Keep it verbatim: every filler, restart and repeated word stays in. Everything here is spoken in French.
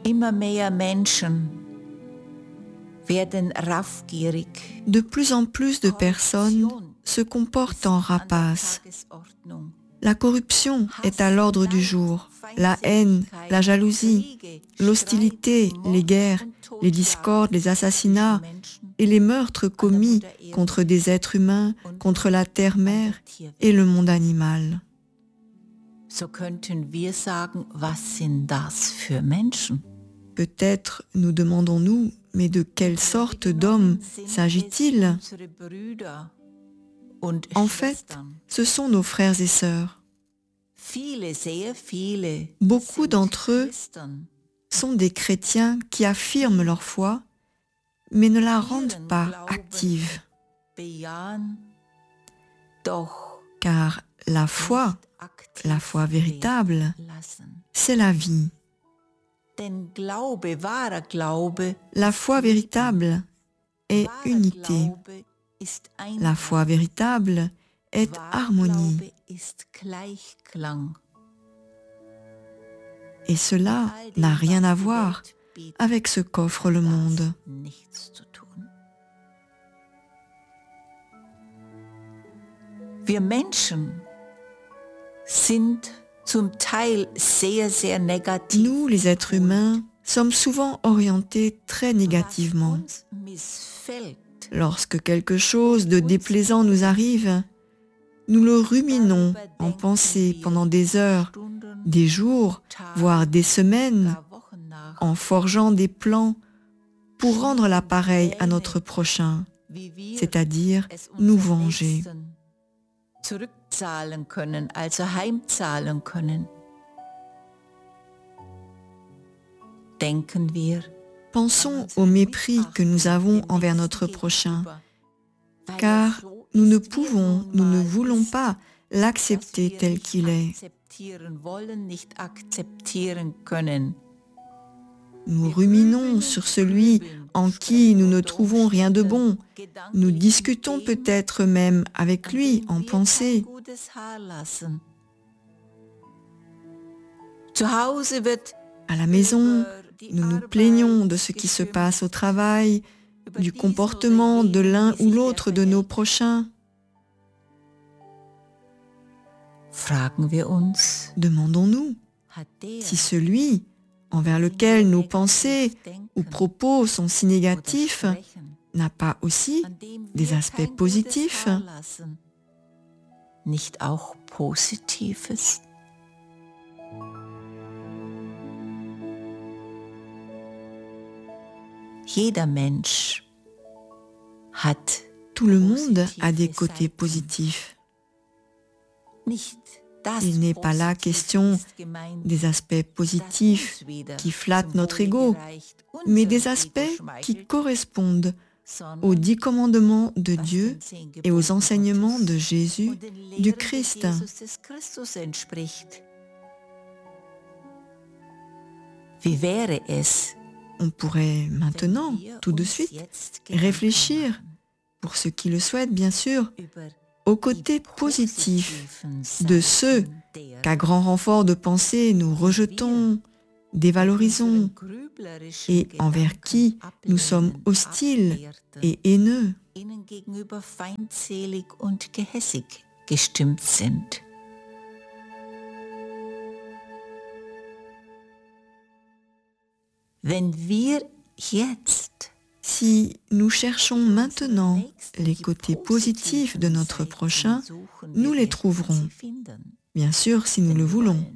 Immer mehr Menschen werden raffgierig. De plus en plus de personnes se comportent en rapaces. La corruption est à l'ordre du jour. La haine, la jalousie, l'hostilité, les guerres, les discordes, les assassinats et les meurtres commis contre des êtres humains, contre la terre-mère et le monde animal. So könnten wir sagen, was sind das für Menschen? Peut-être nous demandons-nous, mais de quelle sorte d'hommes s'agit-il? En fait, ce sont nos frères et sœurs. Beaucoup d'entre eux sont des chrétiens qui affirment leur foi, mais ne la rendent pas active. Car la foi, la foi véritable, c'est la vie. La foi véritable est unité. La foi véritable est harmonie. Et cela n'a rien à voir avec ce qu'offre le monde. Wir Menschen sind zum Teil sehr, sehr negativ. Nous, les êtres humains, sommes souvent orientés très négativement. Lorsque quelque chose de déplaisant nous arrive, nous le ruminons en pensée pendant des heures, des jours, voire des semaines, en forgeant des plans pour rendre l'appareil à notre prochain, c'est-à-dire nous venger. Zurückzahlen können, also heimzahlen können. Denken wir. Pensons au mépris que nous avons envers notre prochain, car nous ne pouvons, nous ne voulons pas l'accepter tel qu'il est. Nous ruminons sur celui en qui nous ne trouvons rien de bon. Nous discutons peut-être même avec lui en pensée. À la maison, nous nous plaignons de ce qui se passe au travail, du comportement de l'un ou l'autre de nos prochains. Demandons-nous si celui envers lequel nos pensées ou propos sont si négatifs n'a pas aussi des aspects positifs. Nicht auch Positives? Jeder Mensch hat Tout le monde a des côtés positifs. Il n'est pas là question des aspects positifs qui flattent notre ego, mais des aspects qui correspondent aux dix commandements de Dieu et aux enseignements de Jésus, du Christ. On pourrait maintenant, tout de suite, réfléchir, pour ceux qui le souhaitent bien sûr, au côté positif de ceux qu'à grand renfort de pensée nous rejetons, dévalorisons et envers qui nous sommes hostiles et haineux. Wenn wir jetzt Si nous cherchons maintenant les côtés positifs de notre prochain, nous les trouverons, bien sûr si nous le voulons.